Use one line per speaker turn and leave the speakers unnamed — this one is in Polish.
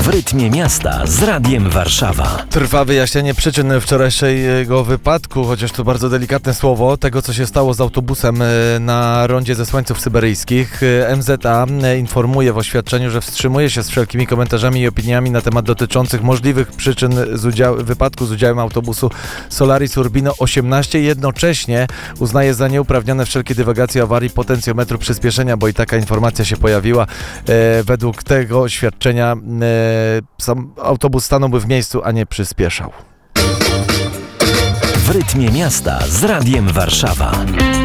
W rytmie miasta z Radiem Warszawa.
Trwa wyjaśnienie przyczyn wczorajszego wypadku, chociaż to bardzo delikatne słowo, tego co się stało z autobusem na rondzie Zesłańców Syberyjskich. MZA informuje w oświadczeniu, że wstrzymuje się z wszelkimi komentarzami i opiniami na temat dotyczących możliwych przyczyn wypadku z udziałem autobusu Solaris Urbino 18. Jednocześnie uznaje za nieuprawnione wszelkie dywagacje o awarii potencjometru przyspieszenia, bo i taka informacja się pojawiła. Według tego oświadczenia sam autobus stanąłby w miejscu, a nie przyspieszał.
W rytmie miasta z Radiem Warszawa.